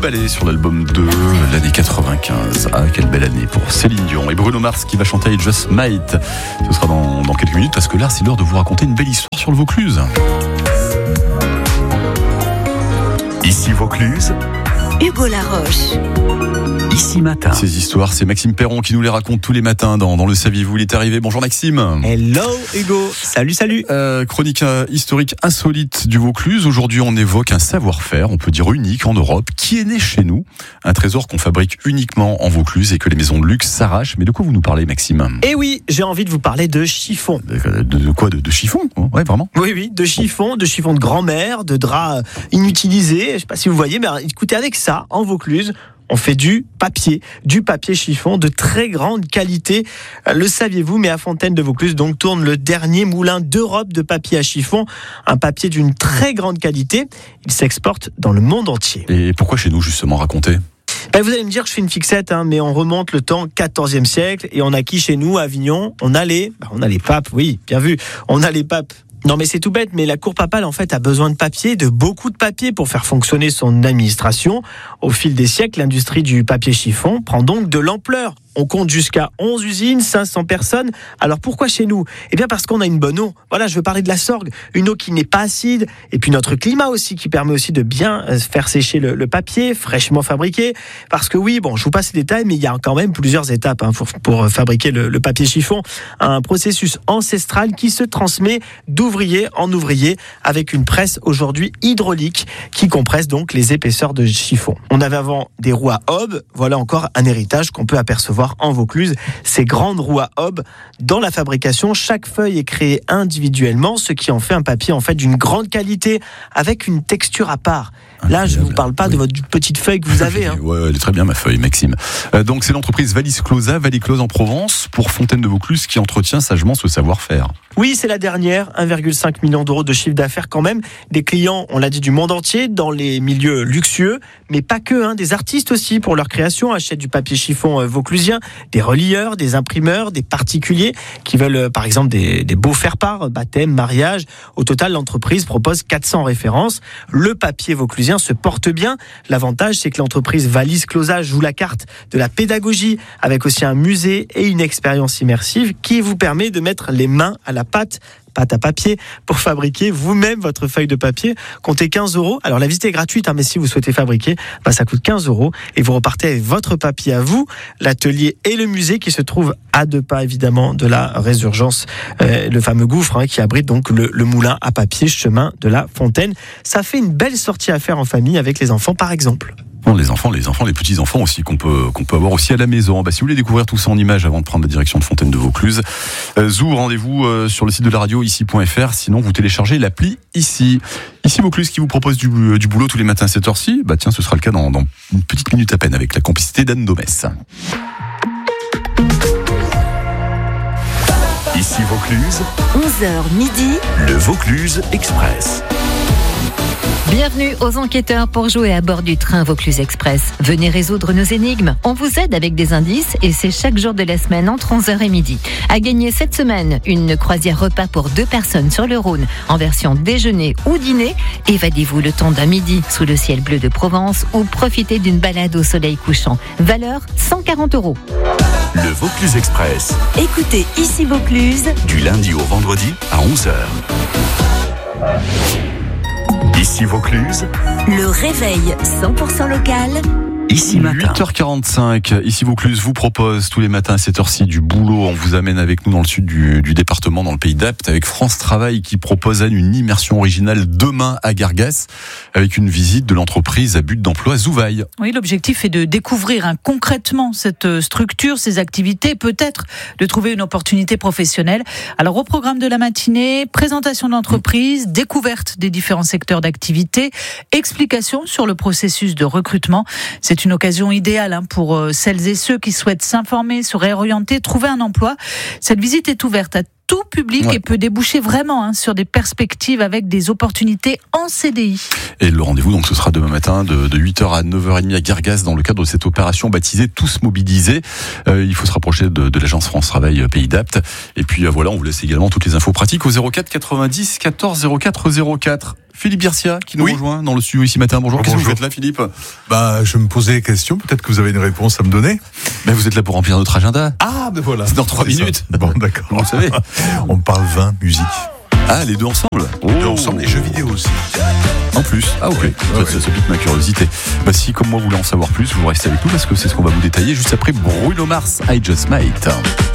ballet sur l'album 2, l'année 95. Ah, quelle belle année pour Céline Dion. Et Bruno Mars qui va chanter I Just Might. Ce sera dans quelques minutes parce que là, c'est l'heure de vous raconter une belle histoire sur le Vaucluse. Ici Vaucluse, Hugo Laroche. Ici Matin. Ces histoires, c'est Maxime Perron qui nous les raconte tous les matins dans Le Saviez-vous. Il est arrivé. Bonjour Maxime. Hello Hugo, salut. Chronique historique insolite du Vaucluse. Aujourd'hui, on évoque un savoir-faire, on peut dire unique en Europe, qui est né chez nous. Un trésor qu'on fabrique uniquement en Vaucluse et que les maisons de luxe s'arrachent. Mais de quoi vous nous parlez, Maxime ? Eh oui, j'ai envie de vous parler de chiffon. De quoi ? De chiffon ? Ouais, vraiment ? Oui, de chiffon de grand-mère, de draps inutilisés. Je sais pas si vous voyez, mais écoutez, avec ça, en Vaucluse, on fait du papier chiffon de très grande qualité. Le saviez-vous, mais à Fontaine de Vaucluse donc tourne le dernier moulin d'Europe de papier à chiffon. Un papier d'une très grande qualité. Il s'exporte dans le monde entier. Et pourquoi chez nous, justement, raconter ? Vous allez me dire que je fais une fixette, mais on remonte le temps 14e siècle et on a qui chez nous, à Avignon ? On a les papes, oui, bien vu. On a les papes. Non mais c'est tout bête, mais la cour papale en fait a besoin de papier, de beaucoup de papier pour faire fonctionner son administration. Au fil des siècles, l'industrie du papier chiffon prend donc de l'ampleur. On compte jusqu'à 11 usines, 500 personnes. Alors pourquoi chez nous ? Eh bien parce qu'on a une bonne eau. Voilà, je veux parler de la Sorgue, une eau qui n'est pas acide, et puis notre climat aussi qui permet aussi de bien faire sécher le papier fraîchement fabriqué. Parce que oui, je vous passe les détails, mais il y a quand même plusieurs étapes pour fabriquer le papier chiffon. Un processus ancestral qui se transmet d'ouvrier en ouvrier avec une presse aujourd'hui hydraulique qui compresse donc les épaisseurs de chiffon. On avait avant des roues à hob, voilà encore un héritage qu'on peut apercevoir en Vaucluse. Ces grandes roues à hob, dans la fabrication, chaque feuille est créée individuellement, ce qui en fait un papier d'une grande qualité avec une texture à part. Là, je ne vous parle pas de votre petite feuille que vous avez. Ouais, elle est très bien ma feuille, Maxime. Donc c'est l'entreprise Valiclosa en Provence pour Fontaine de Vaucluse qui entretient sagement ce savoir-faire. Oui, c'est la dernière, 1,5 million d'euros de chiffre d'affaires quand même. Des clients, on l'a dit, du monde entier, dans les milieux luxueux, mais pas que, des artistes aussi pour leur création achètent du papier chiffon vauclusien, des relieurs, des imprimeurs, des particuliers qui veulent par exemple des beaux faire-part, baptême, mariage. Au total, l'entreprise propose 400 références. Le papier vauclusien se porte bien. L'avantage, c'est que l'entreprise Valiclosa joue la carte de la pédagogie avec aussi un musée et une expérience immersive qui vous permet de mettre les mains à la pâte à papier pour fabriquer vous-même votre feuille de papier. Comptez 15 €. Alors la visite est gratuite, mais si vous souhaitez fabriquer, ça coûte 15 € et vous repartez avec votre papier à vous. L'atelier et le musée qui se trouvent à 2 pas évidemment de la Résurgence, le fameux gouffre qui abrite donc le moulin à papier chemin de la Fontaine. Ça fait une belle sortie à faire en famille avec les enfants par exemple. Les enfants, les petits-enfants aussi qu'on peut avoir aussi à la maison. Si vous voulez découvrir tout ça en images avant de prendre la direction de Fontaine de Vaucluse, rendez-vous sur le site de la radio ici.fr. Sinon, vous téléchargez l'appli Ici. Ici Vaucluse qui vous propose du boulot tous les matins à cette heure-ci. Tiens, ce sera le cas dans une petite minute à peine avec la complicité d'Anne Domès. Ici Vaucluse, 11h midi, le Vaucluse Express. Bienvenue aux enquêteurs pour jouer à bord du train Vaucluse Express. Venez résoudre nos énigmes. On vous aide avec des indices et c'est chaque jour de la semaine entre 11h et midi. À gagner cette semaine, une croisière repas pour 2 personnes sur le Rhône en version déjeuner ou dîner. Évadez-vous le temps d'un midi sous le ciel bleu de Provence ou profitez d'une balade au soleil couchant. Valeur 140 €. Le Vaucluse Express. Écoutez Ici Vaucluse Du lundi au vendredi à 11h. Ici Vaucluse, le réveil 100% local. Ici Matin. 8h45, Ici Vaucluse vous propose tous les matins à cette heure-ci du boulot. On vous amène avec nous dans le sud du département, dans le Pays d'Apt, avec France Travail qui propose une immersion originale demain à Gargas, avec une visite de l'entreprise à but d'emploi Zouvaille. Oui, l'objectif est de découvrir concrètement cette structure, ses activités, peut-être de trouver une opportunité professionnelle. Alors au programme de la matinée, présentation de l'entreprise, découverte des différents secteurs d'activité, explication sur le processus de recrutement. C'est une occasion idéale pour celles et ceux qui souhaitent s'informer, se réorienter, trouver un emploi. Cette visite est ouverte à tout public et peut déboucher vraiment sur des perspectives avec des opportunités en CDI. Et le rendez-vous, donc, ce sera demain matin de 8h à 9h30 à Gargas dans le cadre de cette opération baptisée Tous Mobilisés. Il faut se rapprocher de l'agence France Travail Pays d'Apt. Et puis voilà, on vous laisse également toutes les infos pratiques au 04 90 14 04 04. Philippe Garcia qui nous Oui. rejoint dans le studio ici matin. Bonjour. Qu'est-ce que vous Bonjour. faites là, Philippe? Je me posais des questions, peut-être que vous avez une réponse à me donner. Vous êtes là pour remplir notre agenda. Ah, ben voilà. C'est dans 3 C'est ça. minutes. Bon, d'accord. Vous savez. On parle vin, musique. Ah, les deux ensemble. Et ensemble, les jeux vidéo aussi. En plus. Ah, ok. Ça pique ma curiosité. Si, comme moi, vous voulez en savoir plus, vous restez avec nous parce que c'est ce qu'on va vous détailler juste après Bruno Mars, I Just Might.